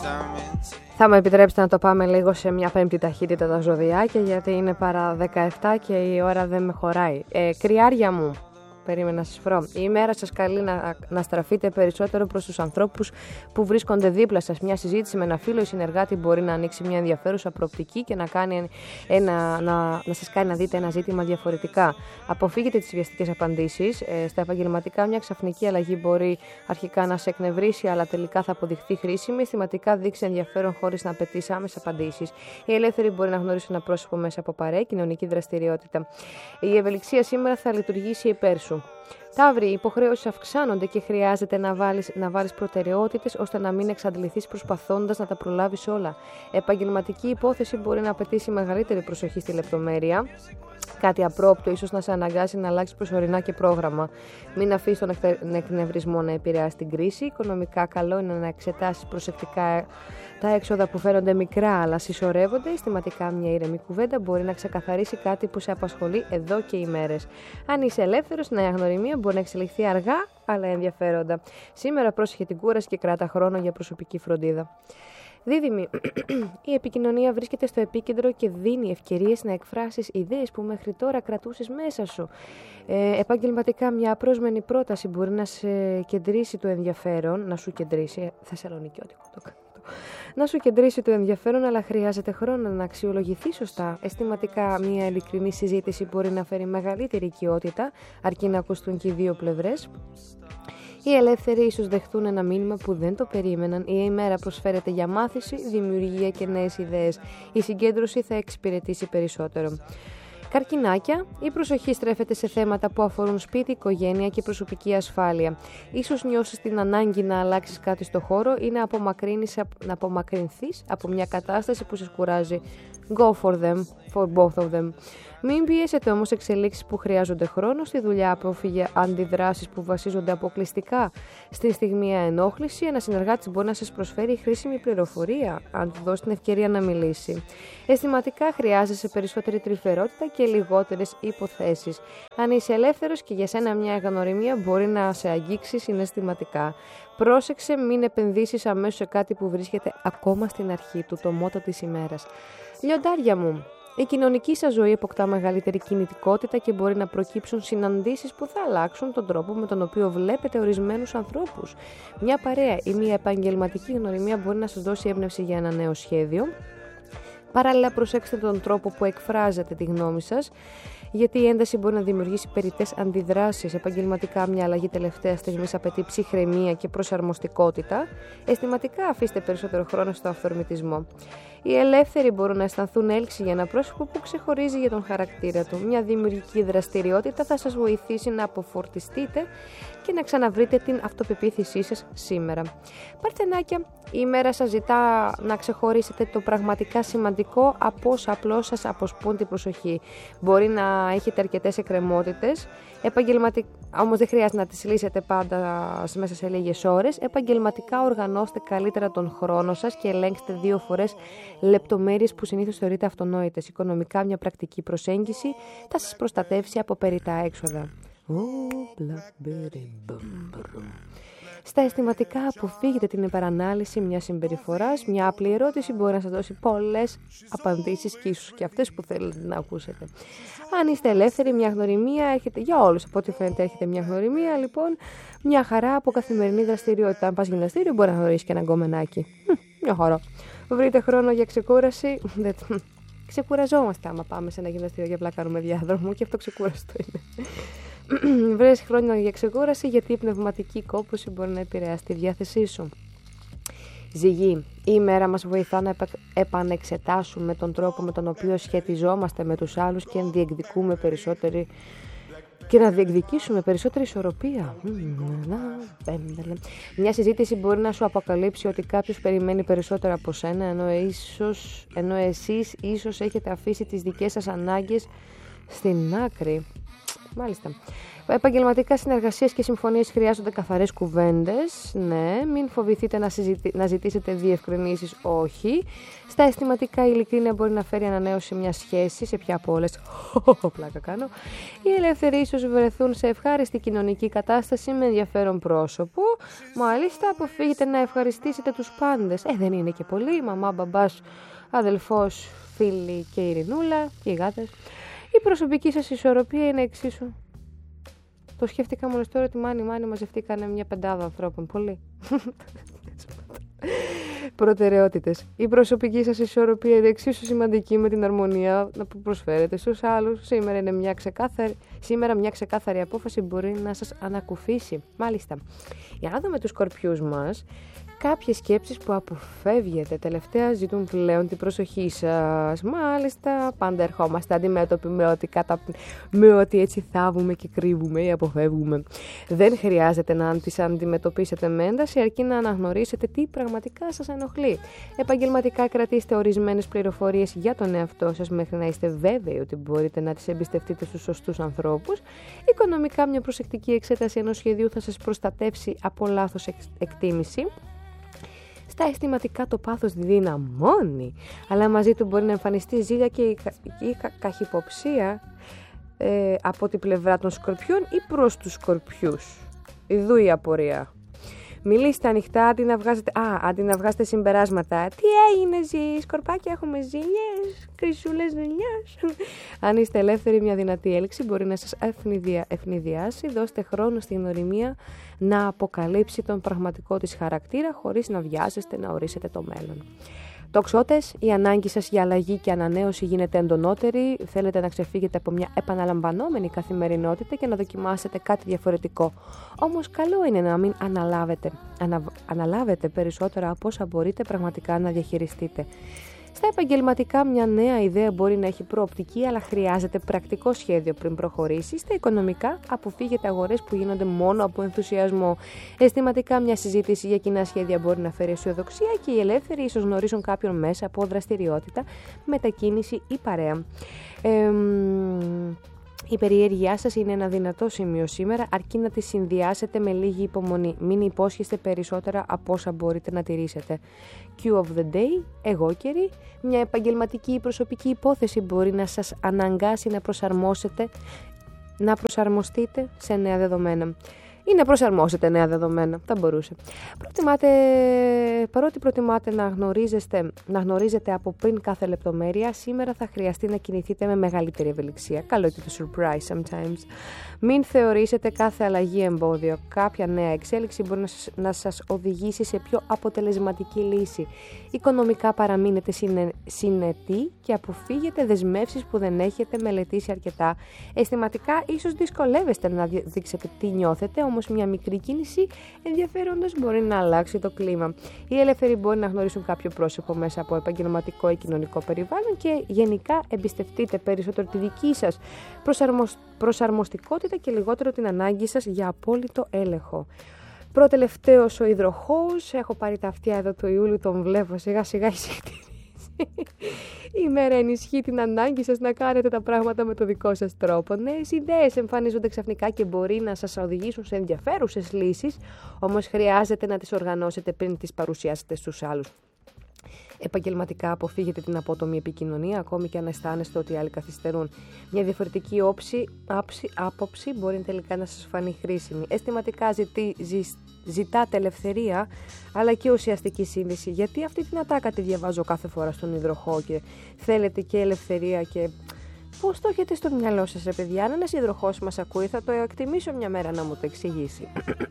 Θα μου επιτρέψετε να το πάμε λίγο σε μια πέμπτη ταχύτητα τα ζωδιάκια, γιατί είναι παρά 17 και η ώρα δεν με χωράει. Κρυάρια μου, περίμενα να σας βρω. Η ημέρα σας καλεί να στραφείτε περισσότερο προς τους ανθρώπους που βρίσκονται δίπλα σας. Μια συζήτηση με ένα φίλο ή συνεργάτη μπορεί να ανοίξει μια ενδιαφέρουσα προοπτική και να σας κάνει να δείτε ένα ζήτημα διαφορετικά. Αποφύγετε τις βιαστικές απαντήσεις. Στα επαγγελματικά, μια ξαφνική αλλαγή μπορεί αρχικά να σε εκνευρίσει, αλλά τελικά θα αποδειχθεί χρήσιμη. Αισθηματικά, δείξει ενδιαφέρον χωρίς να απαιτήσει άμεσες απαντήσεις. Η ελεύθερη μπορεί να γνωρίσει ένα πρόσωπο μέσα από παρέα, κοινωνική δραστηριότητα. Η ευελιξία σήμερα θα λειτουργήσει υπέρ σου. Ταύροι, οι υποχρεώσεις αυξάνονται και χρειάζεται να βάλεις προτεραιότητες ώστε να μην εξαντληθείς προσπαθώντας να τα προλάβεις όλα. Επαγγελματική υπόθεση μπορεί να απαιτήσει μεγαλύτερη προσοχή στη λεπτομέρεια. Κάτι απρόπτο ίσως να σε αναγκάσει να αλλάξεις προσωρινά και πρόγραμμα. Μην αφήσεις τον εκνευρισμό να επηρεάσει την κρίση. Οικονομικά, καλό είναι να εξετάσεις προσεκτικά τα έξοδα που φαίνονται μικρά αλλά συσσωρεύονται. Αισθηματικά, μια ήρεμη κουβέντα μπορεί να ξεκαθαρίσει κάτι που σε απασχολεί εδώ και ημέρες. Αν είσαι ελεύθερος, η νέα γνωριμία μπορεί να εξελιχθεί αργά αλλά ενδιαφέροντα. Σήμερα πρόσεχε την κούραση και κράτα χρόνο για προσωπική φροντίδα. Δίδυμη, η επικοινωνία βρίσκεται στο επίκεντρο και δίνει ευκαιρίες να εκφράσεις ιδέες που μέχρι τώρα κρατούσες μέσα σου. Επαγγελματικά, μια απρόσμενη πρόταση μπορεί να σε κεντρήσει το ενδιαφέρον, να σου κεντρήσει, θεσσαλονικιώτικο το κάνω. Να σου κεντρήσει το ενδιαφέρον, αλλά χρειάζεται χρόνο να αξιολογηθεί σωστά. Αισθηματικά, μια ειλικρινή συζήτηση μπορεί να φέρει μεγαλύτερη οικειότητα, αρκεί να ακουστούν και οι δύο πλευρές. Οι ελεύθεροι ίσως δεχτούν ένα μήνυμα που δεν το περίμεναν. Η ημέρα προσφέρεται για μάθηση, δημιουργία και νέες ιδέες. Η συγκέντρωση θα εξυπηρετήσει περισσότερο. Καρκινάκια, η προσοχή στρέφεται σε θέματα που αφορούν σπίτι, οικογένεια και προσωπική ασφάλεια. Ίσως νιώσεις την ανάγκη να αλλάξεις κάτι στο χώρο ή να απομακρυνθείς από μια κατάσταση που σε κουράζει. Go for them, for both of them. Μην πιέσετε όμως εξελίξεις που χρειάζονται χρόνο στη δουλειά. Αποφύγε αντιδράσεις που βασίζονται αποκλειστικά στη στιγμιαία ενόχληση. Ένας συνεργάτης μπορεί να σας προσφέρει χρήσιμη πληροφορία, αν του δώσει την ευκαιρία να μιλήσει. Αισθηματικά, χρειάζεσαι περισσότερη τρυφερότητα και λιγότερες υποθέσεις. Αν είσαι ελεύθερος και για σένα μια γνωριμία μπορεί να σε αγγίξει συναισθηματικά. Πρόσεξε, μην επενδύσεις αμέσως σε κάτι που βρίσκεται ακόμα στην αρχή του, το μότο της ημέρας. Λιοντάρια μου, η κοινωνική σας ζωή αποκτά μεγαλύτερη κινητικότητα και μπορεί να προκύψουν συναντήσεις που θα αλλάξουν τον τρόπο με τον οποίο βλέπετε ορισμένους ανθρώπους. Μια παρέα ή μια επαγγελματική γνωριμία μπορεί να σας δώσει έμπνευση για ένα νέο σχέδιο. Παράλληλα, προσέξτε τον τρόπο που εκφράζετε τη γνώμη σας, γιατί η ένταση μπορεί να δημιουργήσει περιττές αντιδράσεις. Επαγγελματικά, μια αλλαγή τελευταία στιγμή απαιτεί ψυχραιμία και προσαρμοστικότητα. Αισθηματικά, αφήστε περισσότερο χρόνο στο αυθορμητισμό. Οι ελεύθεροι μπορούν να αισθανθούν έλξη για ένα πρόσωπο που ξεχωρίζει για τον χαρακτήρα του. Μια δημιουργική δραστηριότητα θα σας βοηθήσει να αποφορτιστείτε και να ξαναβρείτε την αυτοπεποίθησή σας σήμερα. Παρθενάκια, η ημέρα σας ζητά να ξεχωρίσετε το πραγματικά σημαντικό από όσα απλώς σας αποσπούν την προσοχή. Μπορεί να έχετε αρκετές εκκρεμότητες, όμως δεν χρειάζεται να τις λύσετε πάντα μέσα σε λίγες ώρες. Επαγγελματικά, οργανώστε καλύτερα τον χρόνο σας και ελέγξτε 2 φορές λεπτομέρειες που συνήθως θεωρείτε αυτονόητες. Οικονομικά, μια πρακτική προσέγγιση θα σας προστατεύσει από περιττά έξοδα. Στα αισθηματικά, αποφύγετε την υπερανάλυση μιας συμπεριφοράς. Μια απλή ερώτηση μπορεί να σας δώσει πολλές απαντήσεις και ίσως και αυτές που θέλετε να ακούσετε. Αν είστε ελεύθεροι, μια γνωριμία έρχεται για όλους. Από ό,τι φαίνεται, έρχεται μια γνωριμία, λοιπόν, μια χαρά από καθημερινή δραστηριότητα. Αν πας γυμναστήριο, μπορεί να γνωρίσεις και ένα γκομενάκι. Μια χαρά. Βρείτε χρόνο για ξεκούραση. Ξεκουραζόμαστε άμα πάμε σε ένα γυμναστήριο για απλά κάνουμε διάδρομο και αυτό ξεκούραστο είναι. Βρες χρόνια για ξεκούραση, γιατί η πνευματική κόπωση μπορεί να επηρεάσει τη διάθεσή σου. Ζυγή, η ημέρα μας βοηθά να επανεξετάσουμε τον τρόπο με τον οποίο σχετιζόμαστε με τους άλλους και να διεκδικήσουμε περισσότερη ισορροπία. Μια συζήτηση μπορεί να σου αποκαλύψει ότι κάποιος περιμένει περισσότερο από σένα, ενώ εσείς ίσως έχετε αφήσει τις δικές σας ανάγκες στην άκρη. Μάλιστα. Επαγγελματικά συνεργασίες και συμφωνίες χρειάζονται καθαρές κουβέντες. Ναι. Μην φοβηθείτε να ζητήσετε διευκρινήσεις. Όχι. Στα αισθηματικά, η ειλικρίνεια μπορεί να φέρει ανανέωση μια σχέση. Σε ποια από όλες? Πλάκα κάνω. Οι ελεύθεροι ίσως βρεθούν σε ευχάριστη κοινωνική κατάσταση με ενδιαφέρον πρόσωπο. Μάλιστα, αποφύγετε να ευχαριστήσετε τους πάντες. Δεν είναι και πολλοί. Μαμά, μπαμπάς, αδελφός, φίλοι και η Ειρηνούλα και οι γάτες. Η προσωπική σας ισορροπία είναι εξίσου. Το σκέφτηκα μόλις τώρα ότι μάνι μαζευτήκανε μια 5 ανθρώπων. Πολύ. Προτεραιότητες. Η προσωπική σας ισορροπία είναι εξίσου σημαντική με την αρμονία που προσφέρετε στους άλλους. Σήμερα μια ξεκάθαρη απόφαση μπορεί να σας ανακουφίσει. Μάλιστα. Για να δούμε τους σκορπιούς μας. Κάποιες σκέψεις που αποφεύγετε τελευταία ζητούν πλέον την προσοχή σας. Μάλιστα, πάντα ερχόμαστε αντιμέτωποι με ό,τι έτσι θάβουμε και κρύβουμε ή αποφεύγουμε. Δεν χρειάζεται να τις αντιμετωπίσετε με ένταση, αρκεί να αναγνωρίσετε τι πραγματικά σας ενοχλεί. Επαγγελματικά, κρατήστε ορισμένες πληροφορίες για τον εαυτό σας μέχρι να είστε βέβαιοι ότι μπορείτε να τις εμπιστευτείτε στους σωστούς ανθρώπους. Οικονομικά, μια προσεκτική εξέταση ενός σχεδίου θα σας προστατεύσει από λάθος εκτίμηση. Στα αισθηματικά, το πάθος δυναμώνει, αλλά μαζί του μπορεί να εμφανιστεί ζήλια και η καχυποψία από την πλευρά των σκορπιών ή προς τους σκορπιούς. Ιδού η απορία. Μιλήστε ανοιχτά αντί να βγάζετε συμπεράσματα. Τι έγινε σκορπάκια, έχουμε ζήλιες, κρυσούλες ζηλιάς. Αν είστε ελεύθεροι, μια δυνατή έλξη μπορεί να σας ευνηδιάσει. Δώστε χρόνο στην γνωριμία να αποκαλύψει τον πραγματικό της χαρακτήρα χωρίς να βιάζεστε να ορίσετε το μέλλον. Τοξότες, η ανάγκη σας για αλλαγή και ανανέωση γίνεται εντονότερη. Θέλετε να ξεφύγετε από μια επαναλαμβανόμενη καθημερινότητα και να δοκιμάσετε κάτι διαφορετικό. Όμως καλό είναι να μην αναλάβετε περισσότερα από όσα μπορείτε πραγματικά να διαχειριστείτε. Στα επαγγελματικά, μια νέα ιδέα μπορεί να έχει προοπτική, αλλά χρειάζεται πρακτικό σχέδιο πριν προχωρήσει. Στα οικονομικά, αποφύγετε αγορές που γίνονται μόνο από ενθουσιασμό. Αισθηματικά, μια συζήτηση για κοινά σχέδια μπορεί να φέρει αισιοδοξία και οι ελεύθεροι ίσως γνωρίσουν κάποιον μέσα από δραστηριότητα, μετακίνηση ή παρέα. Η περιέργειά σας είναι ένα δυνατό σημείο σήμερα, αρκεί να τη συνδυάσετε με λίγη υπομονή. Μην υπόσχεστε περισσότερα από όσα μπορείτε να τηρήσετε. Q of the day, εγώκερη. Μια επαγγελματική ή προσωπική υπόθεση μπορεί να σας αναγκάσει να προσαρμοστείτε σε νέα δεδομένα. Ή να προσαρμόσετε νέα δεδομένα, θα μπορούσε. Παρότι προτιμάτε να γνωρίζετε από πριν κάθε λεπτομέρεια, σήμερα θα χρειαστεί να κινηθείτε με μεγαλύτερη ευελιξία. Καλό και το surprise sometimes. Μην θεωρήσετε κάθε αλλαγή εμπόδιο. Κάποια νέα εξέλιξη μπορεί να σας οδηγήσει σε πιο αποτελεσματική λύση. Οικονομικά, παραμείνετε συνετοί και αποφύγετε δεσμεύσεις που δεν έχετε μελετήσει αρκετά. Αισθηματικά, ίσως δυσκολεύεστε να δείξετε τι νιώθετε, όμως μια μικρή κίνηση ενδιαφέροντος μπορεί να αλλάξει το κλίμα. Οι ελεύθεροι μπορεί να γνωρίσουν κάποιο πρόσωπο μέσα από επαγγελματικό ή κοινωνικό περιβάλλον και γενικά εμπιστευτείτε περισσότερο τη δική σας προσαρμοστικότητα και λιγότερο την ανάγκη σας για απόλυτο έλεγχο. Προτελευταίος ο υδροχόος, έχω πάρει τα αυτιά εδώ του Ιούλου, τον βλέπω σιγά σιγά εισήχτηρίζει. Η μέρα ενισχύει την ανάγκη σας να κάνετε τα πράγματα με το δικό σας τρόπο. Νέες ιδέες εμφανίζονται ξαφνικά και μπορεί να σας οδηγήσουν σε ενδιαφέρουσες λύσεις, όμως χρειάζεται να τις οργανώσετε πριν τις παρουσιάσετε στους άλλους. Επαγγελματικά, αποφύγετε την απότομη επικοινωνία, ακόμη και αν αισθάνεστε ότι άλλοι καθυστερούν. Μια διαφορετική άποψη μπορεί τελικά να σας φανεί χρήσιμη. Αισθηματικά, ζητάτε ελευθερία, αλλά και ουσιαστική σύνδεση. Γιατί αυτή την ατάκα τη διαβάζω κάθε φορά στον υδροχό και θέλετε και ελευθερία και... Πώς το έχετε στο μυαλό σας, ρε παιδιά? Αν ένας υδροχός μας ακούει, θα το εκτιμήσω μια μέρα να μου το εξηγήσει.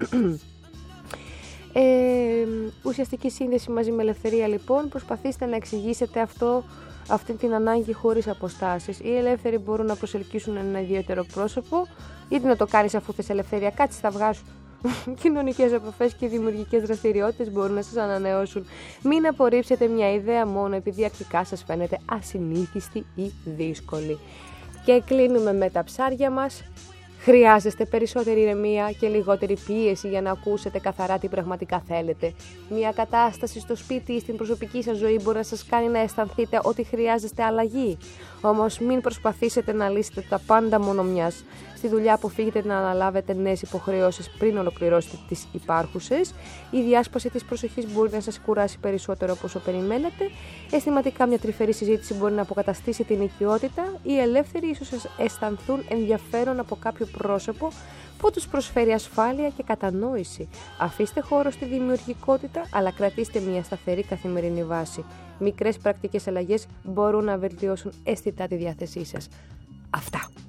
Ουσιαστική σύνδεση μαζί με ελευθερία, λοιπόν. Προσπαθήστε να εξηγήσετε αυτή την ανάγκη χωρίς αποστάσεις. Οι ελεύθεροι μπορούν να προσελκύσουν ένα ιδιαίτερο πρόσωπο, είτε να το κάνεις αφού θες ελευθερία, κάτσε στα αυγά σου. Κοινωνικές επαφές και δημιουργικές δραστηριότητες μπορούν να σας ανανεώσουν. Μην απορρίψετε μια ιδέα μόνο επειδή αρχικά σας φαίνεται ασυνήθιστη ή δύσκολη. Και κλείνουμε με τα ψάρια μας. Χρειάζεστε περισσότερη ηρεμία και λιγότερη πίεση για να ακούσετε καθαρά τι πραγματικά θέλετε. Μια κατάσταση στο σπίτι ή στην προσωπική σας ζωή μπορεί να σας κάνει να αισθανθείτε ότι χρειάζεστε αλλαγή. Όμως μην προσπαθήσετε να λύσετε τα πάντα μόνο μιας. Στη δουλειά αποφύγετε να αναλάβετε νέες υποχρεώσεις πριν ολοκληρώσετε τις υπάρχουσες. Η διάσπαση της προσοχής μπορεί να σας κουράσει περισσότερο από όσο περιμένετε. Αισθηματικά μια τρυφερή συζήτηση μπορεί να αποκαταστήσει την οικειότητα. Οι ελεύθεροι ίσως αισθανθούν ενδιαφέρον από κάποιο πρόσωπο που τους προσφέρει ασφάλεια και κατανόηση. Αφήστε χώρο στη δημιουργικότητα, αλλά κρατήστε μια σταθερή καθημερινή βάση. Μικρές πρακτικές αλλαγές μπορούν να βελτιώσουν αισθητά τη διάθεσή σας. Αυτά.